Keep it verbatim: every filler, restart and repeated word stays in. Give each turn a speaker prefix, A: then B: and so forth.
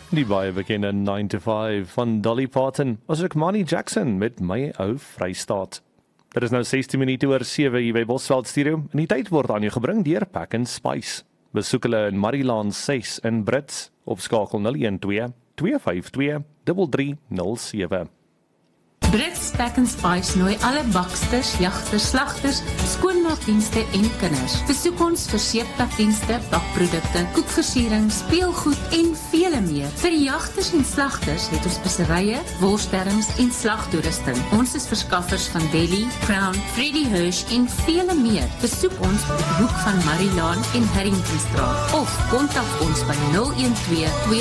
A: Die baie bekende nine to five van Dolly Parton, as ook Manny Jackson met My Ou Vrystaat. Dit is nou sestien minute oor sewe hier by Bosveld Studio en die tyd word aan jou gebring deur Pack and Spice. Besoek hulle in Marilaan ses in Brits op skakel nul een twee twee vyf twee drie drie nul sewe.
B: Brits Pack and Spice nooi alle baksters, jagters, slagters, skoonmaakdienste en kinders. Besoek ons vir seeptakdienste, bakprodukte, koekversiering, speelgoed en vele meer. Vir die jagters en slagters het ons speserye, worsderms en slagtoerusting. Ons is verskaffers van Deli, Crown, Freddy Hirsch en vele meer. Besoek ons op die hoek van Marilaan en Harringtonstraat of kontak ons by nul een twee twee